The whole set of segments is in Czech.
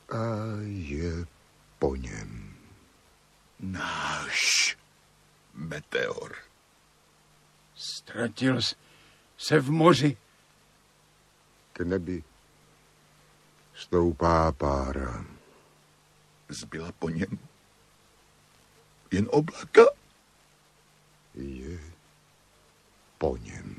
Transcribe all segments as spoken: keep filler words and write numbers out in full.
A je po něm. Náš meteor. Ztratil se v moři. K nebi stoupá pára. Zbyla po něm jen oblaka. Je po něm.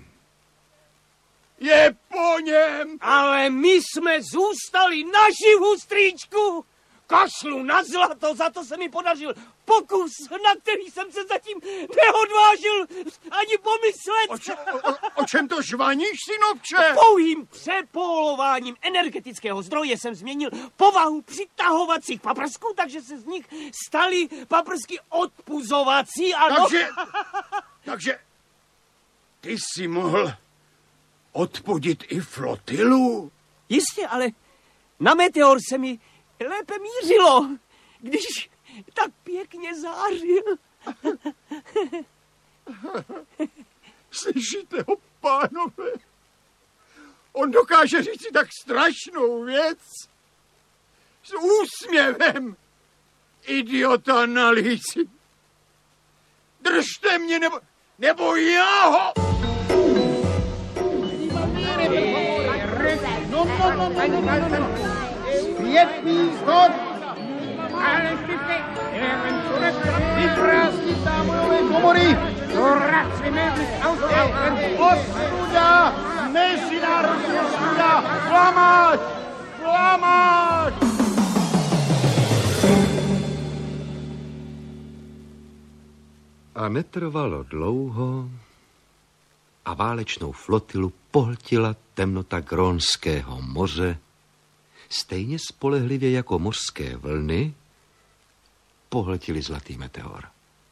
Je po něm! Ale my jsme zůstali naživu, strýčku! Kašlu na zlato, za to se mi podařil pokus, na který jsem se zatím neodvážil ani pomyslet. O, če, o, o čem to žvaníš, synovče? Pouhým přepólováním energetického zdroje jsem změnil povahu přitahovacích paprsků, takže se z nich staly paprsky odpuzovací. Ano. Takže, takže ty jsi mohl odpudit i flotilu? Jistě, ale na meteor se mi lépe mířilo, když tak pěkně zářil. Slyšíte ho, pánové? On dokáže říct si tak strašnou věc. S úsměvem. Idiota na líci. Držte mě, nebo, nebo já ho... No, no, no, no, no, no, no. Zpětný schod! Ale štěte, eventuálně vyprázdnit táborové komory! Doracíme z autem! Ostuda! Mezinárodní ostuda! Flamáč! Flamáč! A netrvalo dlouho a válečnou flotilu pohltila temnota Grónského moře, stejně spolehlivě jako mořské vlny pohltili zlatý meteor.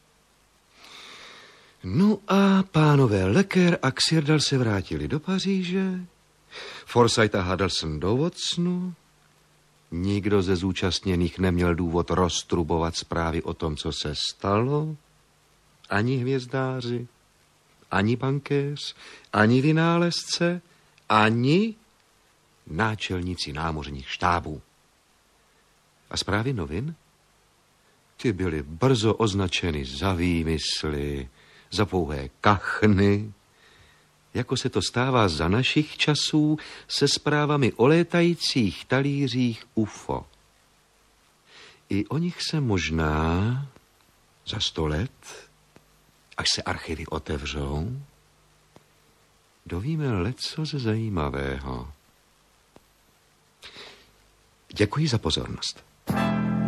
No a pánové Lecker a Xirdal se vrátili do Paříže, Forsyth a Huddleston do Watsonu. Nikdo ze zúčastněných neměl důvod roztrubovat zprávy o tom, co se stalo. Ani hvězdáři, ani bankéř, ani vynálezce, ani náčelníci námořních štábů. A zprávy novin? Ty byly brzo označeny za výmysly, za pouhé kachny, jako se to stává za našich časů se zprávami o létajících talířích U F O. I o nich se možná za sto let, až se archivy otevřou, dovíme leco ze zajímavého. Děkuji za pozornost.